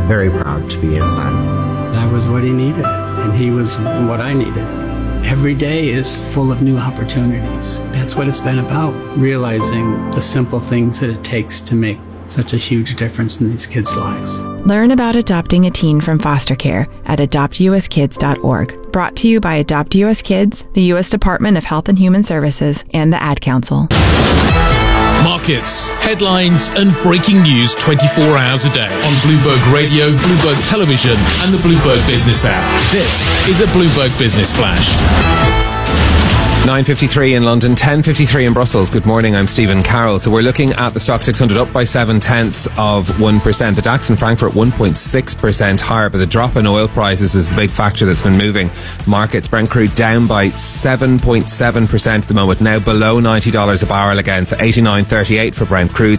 very proud to be his son. I was what he needed, and he was what I needed. Every day is full of new opportunities. That's what it's been about, realizing the simple things that it takes to make such a huge difference in these kids' lives. Learn about adopting a teen from foster care at adoptuskids.org. Brought to you by Adopt US Kids, the U.S. Department of Health and Human Services, and the Ad Council. Markets, headlines and breaking news 24 hours a day on Bloomberg Radio, Bloomberg Television and the Bloomberg Business app. This is a Bloomberg Business Flash. 9:53 in London, 10:53 in Brussels. Good morning, I'm Stephen Carroll. So we're looking at the Stock 600 up by 0.7%. The DAX in Frankfurt 1.6% higher, but the drop in oil prices is the big factor that's been moving markets. Brent crude down by 7.7% at the moment, now below $90 a barrel again. So $89.38 for Brent crude,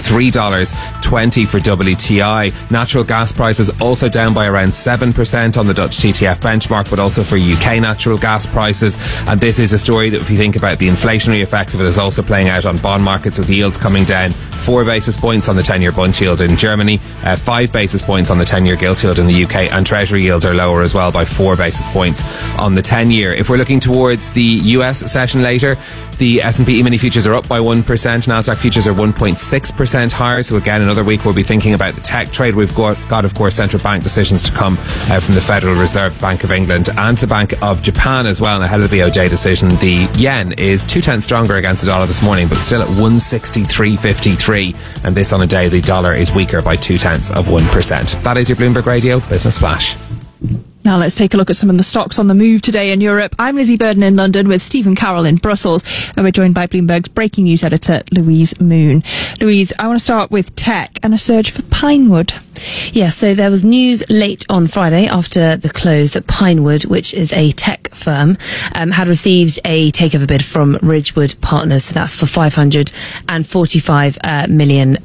$83.20 for WTI. Natural gas prices also down by around 7% on the Dutch TTF benchmark, but also for UK natural gas prices. And this is a story that, if you think about the inflationary effects of it, is also playing out on bond markets, with yields coming down 4 basis points on the 10-year Bund yield in Germany, 5 basis points on the 10-year gilt yield in the UK, and Treasury yields are lower as well by 4 basis points on the 10-year. If we're looking towards the US session later, the S&P E-mini futures are up by 1%, Nasdaq futures are 1.6% higher. So again, another week we'll be thinking about the tech trade. We've got of course, central bank decisions to come from the Federal Reserve Bank of England and the Bank of Japan as well. And ahead of the BOJ decision, the yen is 2 stronger against the dollar this morning, but still at 163.53. And this on a day the dollar is weaker by 0.2%. That is your Bloomberg Radio Business Flash. Now let's take a look at some of the stocks on the move today in Europe. I'm Lizzie Burden in London with Stephen Carroll in Brussels, and we're joined by Bloomberg's breaking news editor, Louise Moon. Louise, I want to start with tech and a surge for Pinewood. Yeah, so there was news late on Friday after the close that Pinewood, which is a tech firm, had received a takeover bid from Ridgewood Partners. So that's for £545 million.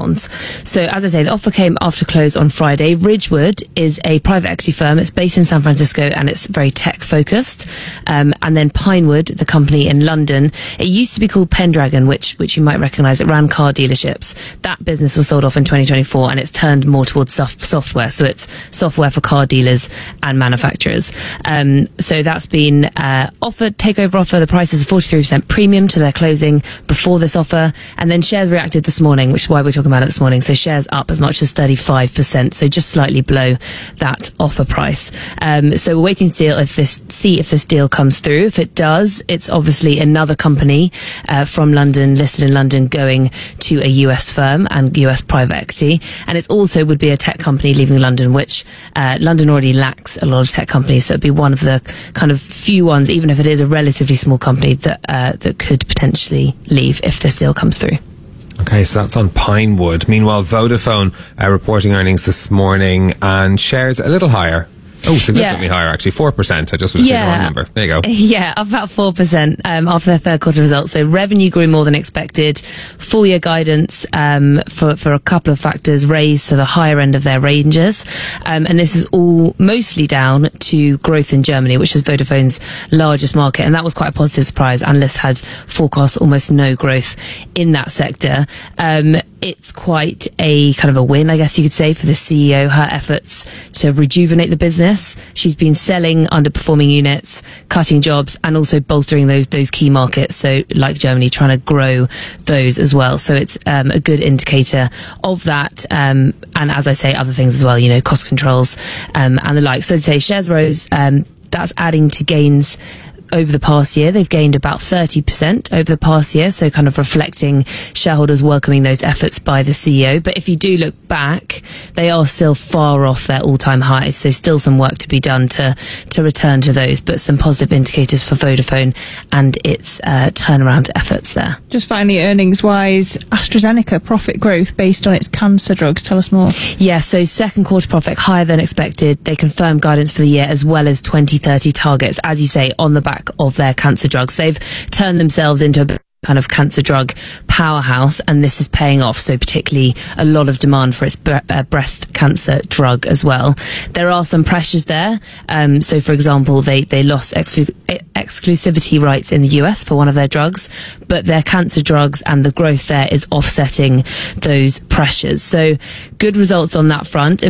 So as I say, the offer came after close on Friday. Ridgewood is a private equity firm. It's based in San Francisco and it's very tech focused. And then Pinewood, the company in London, it used to be called Pendragon, which you might recognise. It ran car dealerships. That business was sold off in 2024 and it's turned more towards software. So it's software for car dealers and manufacturers. So that's been takeover offer. The price is a 43% premium to their closing before this offer. And then shares reacted this morning, which is why we're talking about it this morning. So shares up as much as 35%. So just slightly below that offer price. So we're waiting to see if this deal comes through. If it does, it's obviously another company from London, listed in London, going to a US firm and US private equity. And it also would be a tech company leaving London, which London already lacks a lot of tech companies. So it'd be one of the kind of few ones, even if it is a relatively small company, that could potentially leave if this deal comes through. Okay, so that's on Pinewood. Meanwhile, Vodafone reporting earnings this morning and shares a little higher. Oh, significantly higher, actually. 4%. I just was the wrong number. There you go. Yeah, about 4% after their third quarter results. So revenue grew more than expected. Full year guidance for a couple of factors raised to the higher end of their ranges. And this is all mostly down to growth in Germany, which is Vodafone's largest market. And that was quite a positive surprise. Analysts had forecast almost no growth in that sector. It's quite a kind of a win, I guess you could say, for the CEO, her efforts to rejuvenate the business. She's been selling underperforming units, cutting jobs, and also bolstering those key markets. So like Germany, trying to grow those as well. So it's a good indicator of that. And as I say, other things as well, cost controls and the like. So to say shares rose, that's adding to gains over the past year. They've gained about 30% over the past year, so kind of reflecting shareholders welcoming those efforts by the CEO. But if you do look back, they are still far off their all-time highs, so still some work to be done to return to those, but some positive indicators for Vodafone and its turnaround efforts there. Just finally, earnings-wise, AstraZeneca profit growth based on its cancer drugs. Tell us more. Yeah, so second quarter profit higher than expected. They confirmed guidance for the year as well as 2030 targets, as you say, on the back of their cancer drugs. They've turned themselves into a kind of cancer drug powerhouse, and this is paying off. So particularly a lot of demand for its breast cancer drug as well. There are some pressures there. So for example, they lost exclusivity rights in the US for one of their drugs, but their cancer drugs and the growth there is offsetting those pressures. So good results on that front.